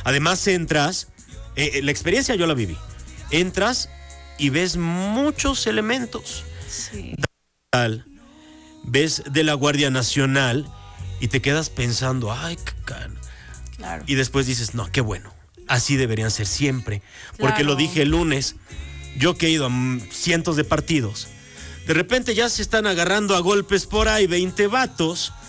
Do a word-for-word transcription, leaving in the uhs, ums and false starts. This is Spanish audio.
Además entras, eh, la experiencia yo la viví, entras y ves muchos elementos. Sí. Ves de la Guardia Nacional y te quedas pensando, ay, can. Claro. Y después dices, no, qué bueno, así deberían ser siempre. Porque Claro. lo dije el lunes, yo que he ido a cientos de partidos, de repente ya se están agarrando a golpes por ahí veinte vatos